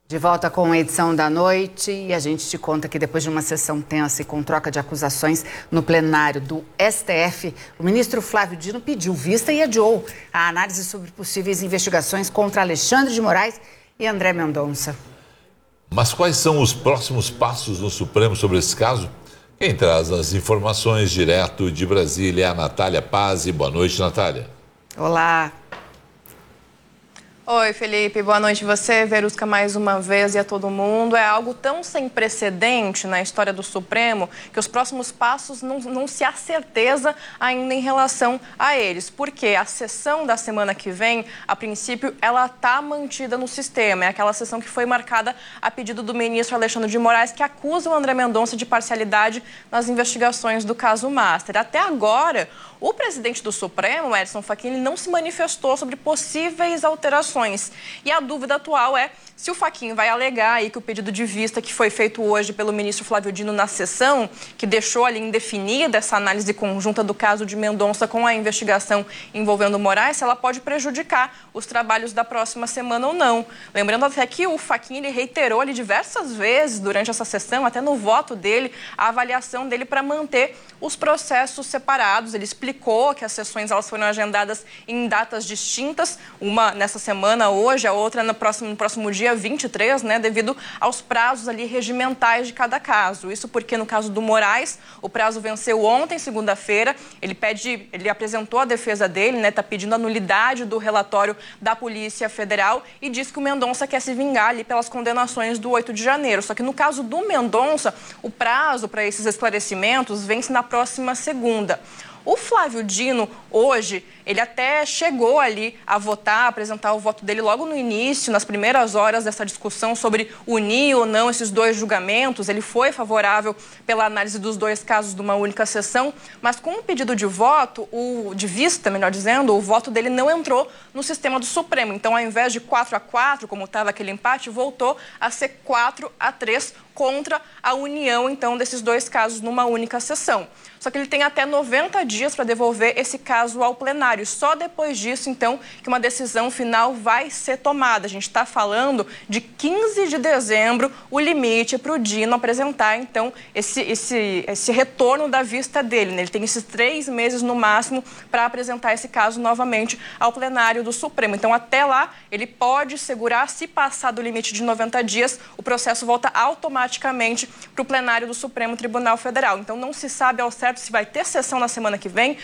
De volta com a edição da noite e a gente te conta que depois de uma sessão tensa e com troca de acusações no plenário do STF, o ministro Flávio Dino pediu vista e adiou a análise sobre possíveis investigações contra Alexandre de Moraes e André Mendonça. Mas quais são os próximos passos no Supremo sobre esse caso? Quem traz as informações direto de Brasília é a Natália Pazzi. Boa noite, Natália. Olá. Oi, Felipe. Boa noite a você, Verusca, mais uma vez e a todo mundo. É algo tão sem precedente na história do Supremo que os próximos passos não se há certeza ainda em relação a eles. Porque a sessão da semana que vem, a princípio, ela está mantida no sistema. É aquela sessão que foi marcada a pedido do ministro Alexandre de Moraes, que acusa o André Mendonça de parcialidade nas investigações do caso Master. Até agora, o presidente do Supremo, Edson Fachin, não se manifestou sobre possíveis alterações. E a dúvida atual é se o Fachin vai alegar aí que o pedido de vista que foi feito hoje pelo ministro Flávio Dino na sessão, que deixou ali indefinida essa análise conjunta do caso de Mendonça com a investigação envolvendo Moraes, se ela pode prejudicar os trabalhos da próxima semana ou não. Lembrando até que o Fachin ele reiterou ali diversas vezes durante essa sessão, até no voto dele, a avaliação dele para manter os processos separados. Ele explicou que as sessões elas foram agendadas em datas distintas, uma nessa semana hoje, a outra no próximo dia 23, né, devido aos prazos ali regimentais de cada caso. Isso porque no caso do Moraes, o prazo venceu ontem, segunda-feira. Ele apresentou a defesa dele, né, tá pedindo a nulidade do relatório da Polícia Federal e diz que o Mendonça quer se vingar ali pelas condenações do 8 de janeiro. Só que no caso do Mendonça, o prazo para esses esclarecimentos vence na próxima segunda. O Flávio Dino, hoje, ele até chegou ali a votar, a apresentar o voto dele logo no início, nas primeiras horas dessa discussão sobre unir ou não esses dois julgamentos. Ele foi favorável pela análise dos dois casos de uma única sessão, mas com o pedido de voto, de vista, melhor dizendo, o voto dele não entrou no sistema do Supremo. Então, ao invés de 4-4, como estava aquele empate, voltou a ser 4-3 contra a união, então, desses dois casos numa única sessão. Só que ele tem até 90 dias para devolver esse caso ao plenário. Só depois disso, então, que uma decisão final vai ser tomada. A gente está falando de 15 de dezembro, o limite para o Dino apresentar, então, esse retorno da vista dele, né? Ele tem esses 3 meses no máximo para apresentar esse caso novamente ao plenário do Supremo. Então, até lá, ele pode segurar, se passar do limite de 90 dias, o processo volta automaticamente para o plenário do Supremo Tribunal Federal. Então, não se sabe ao certo se vai ter sessão na semana que vem